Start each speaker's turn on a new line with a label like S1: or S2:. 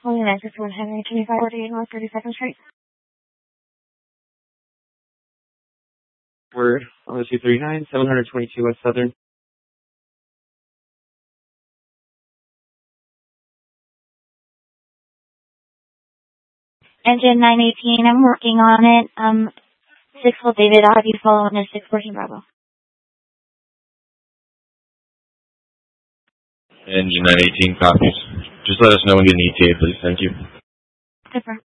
S1: 2961 Henry, 2548 North 32nd Street.
S2: Word, on the 239, 722 West Southern.
S1: Engine 918, I'm working on it. 6 Full David, I'll have you follow under 614 Bravo.
S3: Engine 918 copies. Just let us know when you need to, please. Thank you.
S1: Different.